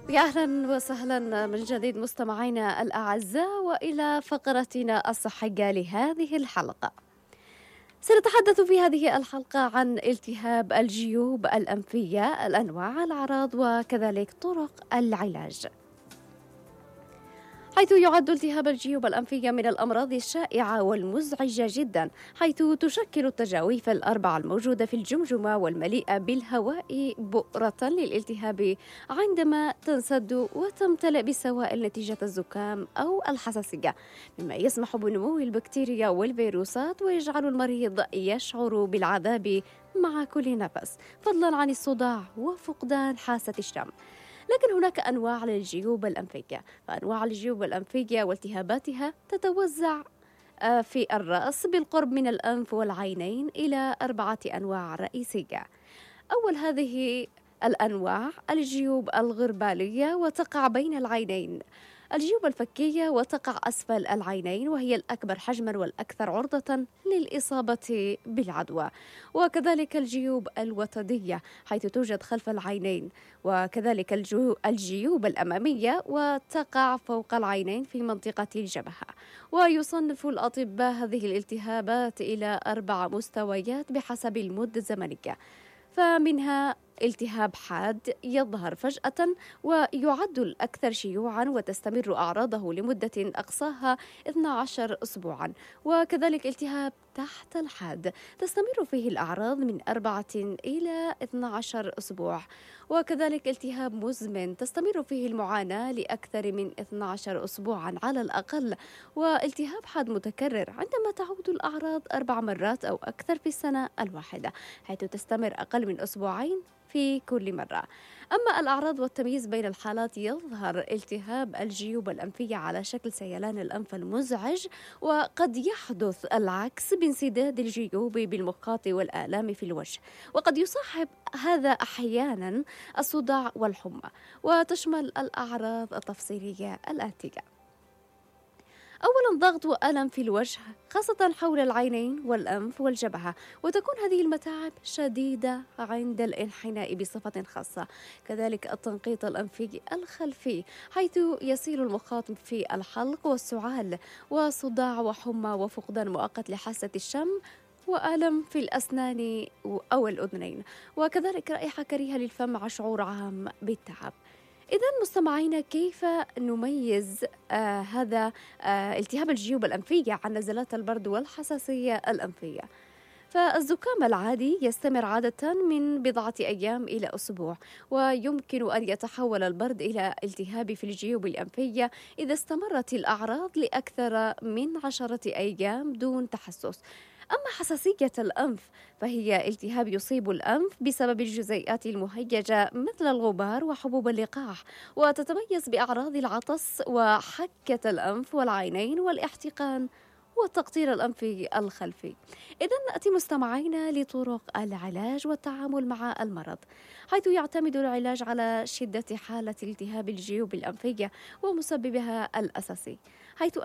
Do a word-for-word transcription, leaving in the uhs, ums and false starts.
يا أهلا وسهلا من جديد مستمعينا الأعزاء وإلى فقرتنا الصحية لهذه الحلقة. سنتحدث في هذه الحلقة عن التهاب الجيوب الأنفية، الأنواع، الأعراض وكذلك طرق العلاج. حيث يعد التهاب الجيوب الأنفية من الأمراض الشائعة والمزعجة جدا، حيث تشكل التجاويف الأربعة الموجودة في الجمجمة والمليئة بالهواء بؤرة للالتهاب عندما تنسد وتمتلئ بالسوائل نتيجة الزكام أو الحساسية، مما يسمح بنمو البكتيريا والفيروسات ويجعل المريض يشعر بالعذاب مع كل نفس، فضلا عن الصداع وفقدان حاسة الشم. لكن هناك أنواع للجيوب الأنفية، فأنواع الجيوب الأنفية والتهاباتها تتوزع آه، في الرأس بالقرب من الأنف والعينين إلى أربعة أنواع رئيسية. أول هذه الأنواع الجيوب الغربالية وتقع بين العينين، الجيوب الفكية وتقع أسفل العينين وهي الأكبر حجماً والأكثر عرضة للإصابة بالعدوى، وكذلك الجيوب الوتدية حيث توجد خلف العينين، وكذلك الجيو- الجيوب الأمامية وتقع فوق العينين في منطقة الجبهة. ويصنف الأطباء هذه الالتهابات إلى أربع مستويات بحسب المدة الزمنية، فمنها التهاب حاد يظهر فجأة ويعد الأكثر شيوعا وتستمر أعراضه لمدة أقصاها اثنا عشر أسبوعا، وكذلك التهاب تحت الحاد تستمر فيه الأعراض من أربعة إلى اثنا عشر أسبوع، وكذلك التهاب مزمن تستمر فيه المعاناة لأكثر من اثنا عشر أسبوعا على الأقل، والتهاب حاد متكرر عندما تعود الأعراض أربع مرات أو أكثر في السنة الواحدة، حيث تستمر أقل من أسبوعين في كل مرة. أما الأعراض والتمييز بين الحالات، يظهر التهاب الجيوب الأنفية على شكل سيلان الأنف المزعج، وقد يحدث العكس بانسداد الجيوب بالمخاط والآلام في الوجه، وقد يصاحب هذا أحيانا الصداع والحمى. وتشمل الأعراض التفصيلية الآتية: أولاً ضغط وألم في الوجه خاصة حول العينين والأنف والجبهة، وتكون هذه المتاعب شديدة عند الانحناء بصفة خاصة. كذلك التنقيط الأنفي الخلفي حيث يسيل المخاط في الحلق والسعال، وصداع وحمى وفقدان مؤقت لحاسة الشم، وألم في الأسنان أو الأذنين، وكذلك رائحة كريهة للفم مع شعور عام بالتعب. إذا مستمعينا، كيف نميز آه هذا آه التهاب الجيوب الأنفية عن نزلات البرد والحساسية الأنفية؟ فالزكام العادي يستمر عادة من بضعة أيام إلى أسبوع، ويمكن أن يتحول البرد إلى التهاب في الجيوب الأنفية إذا استمرت الأعراض لأكثر من عشرة أيام دون تحسس. أما حساسية الأنف فهي التهاب يصيب الأنف بسبب الجزيئات المهيجة مثل الغبار وحبوب اللقاح، وتتميز بأعراض العطس وحكة الأنف والعينين والاحتقان والتقطير الأنفي الخلفي. إذا نأتي مستمعينا لطرق العلاج والتعامل مع المرض، حيث يعتمد العلاج على شدة حالة التهاب الجيوب الأنفية ومسببها الأساسي، حيث